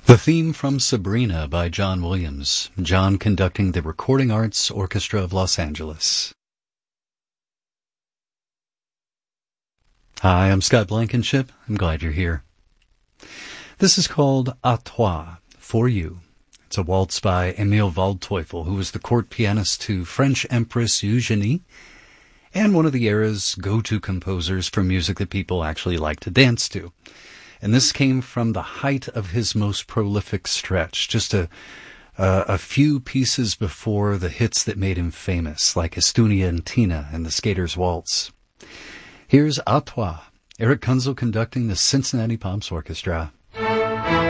The theme from Sabrina by John Williams. John conducting the Recording Arts Orchestra of Los Angeles. Hi, I'm Scott Blankenship. I'm glad you're here. This is called À Toi, For You. It's a waltz by Emil Waldteufel, who was the court pianist to French Empress Eugenie, and one of the era's go-to composers for music that people actually like to dance to. And this came from the height of his most prolific stretch, just a few pieces before the hits that made him famous, like Estonia and Tina and the Skater's Waltz. Here's À Toi, Eric Kunzel conducting the Cincinnati Pops Orchestra.